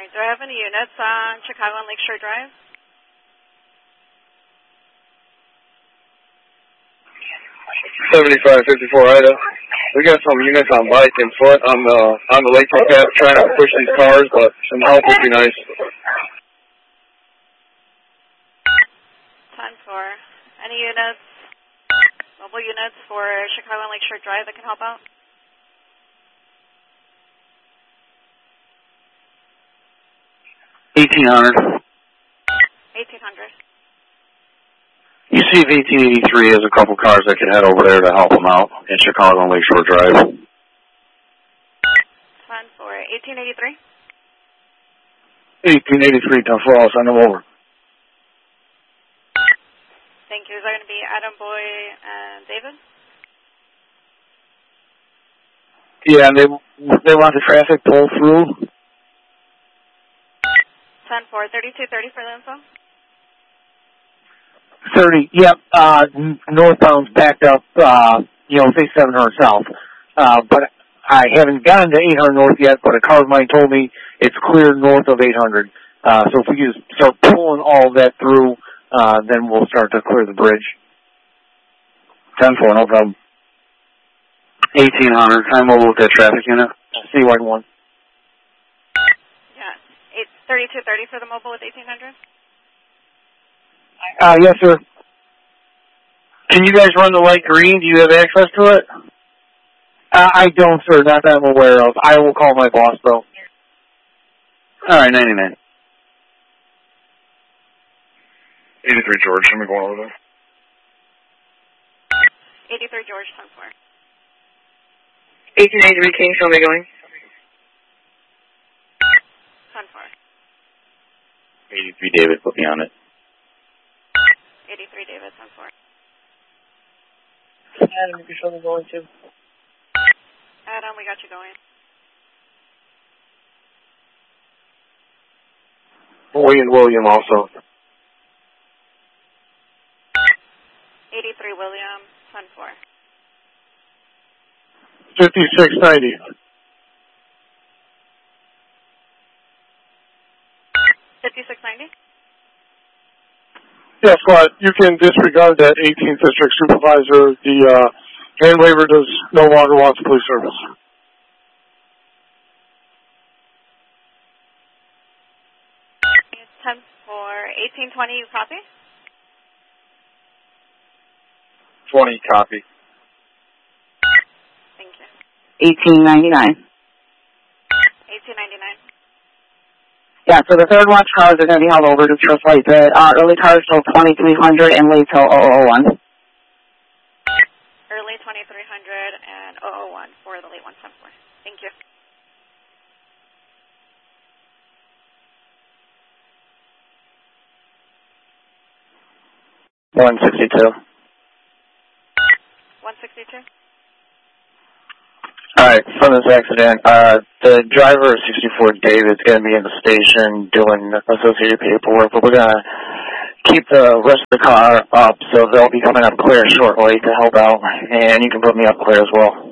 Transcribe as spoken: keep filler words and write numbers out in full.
right. Do I have any units on Chicago and Lakeshore Drive? seventy-five fifty-four Ida. We got some units on bike and foot on the on the Lakeshore path trying to push these cars, but some help would be nice. ten four. Any units, mobile units for Chicago and Lakeshore Drive that can help out? eighteen hundred. eighteen hundred. You see if eighteen eighty-three has a couple cars that could head over there to help them out in Chicago and Lakeshore Drive. ten four. eighteen eighty-three? eighteen eighty-three, ten four, I'll send them over. Thank you. Is that going to be Adam Boy and David? Yeah, and they they want the traffic pull through. ten four. thirty-two thirty for the info? thirty, yep, uh, northbound's backed up, uh, you know, say seven hundred south. Uh, but I haven't gotten to eight hundred north yet, but a car of mine told me it's clear north of eight hundred. Uh, so if we just start pulling all that through, uh, then we'll start to clear the bridge. ten four, no problem. eighteen hundred, I'm over with that traffic unit. C Y one. Yeah. thirty-two thirty for the mobile with eighteen hundred? Uh, yes, sir. Can you guys run the light green? Do you have access to it? Uh, I don't, sir. Not that I'm aware of. I will call my boss, though. All right, ninety-nine. eighty-three George, let me go over there. eighty-three George, ten four. eighteen eighty-three King, show me going. ten four. eighty-three David, put me on it. eighty-three David, ten four. Adam, you show me going too. Adam, we got you going. William William also. eighty-three William, ten four. fifty-six ninety. fifty-six ninety? Yes, but you can disregard that eighteenth District Supervisor. The uh, hand waiver does no longer want police service. ten four. eighteen twenty, you copy? twenty copy. Thank you. eighteen ninety-nine. eighteen ninety-nine. Yeah, so the third watch cars are going to be held over to Trust Light Pit. Uh, early cars till twenty-three hundred and late till oh oh one. Early twenty-three hundred and oh oh one for the late one ten four. Thank you. one sixty-two. one sixty-two? All right, from this accident, uh, the driver of sixty-four David's going to be in the station doing associated paperwork, but we're going to keep the rest of the car up, so they'll be coming up clear shortly to help out, and you can put me up clear as well.